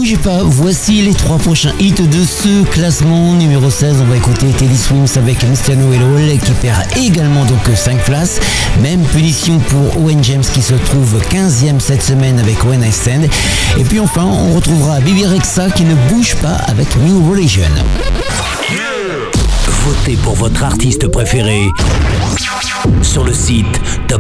bougez pas, voici les 3 prochains hits de ce classement. Numéro 16, on va écouter Teddy Swims avec Mr. Know-It-All qui perd également donc 5 places. Même punition pour Owen James qui se trouve 15e cette semaine avec When I Stand. Et puis enfin, on retrouvera Bebe Rexha qui ne bouge pas avec New Religion. Votez pour votre artiste préféré sur le site Top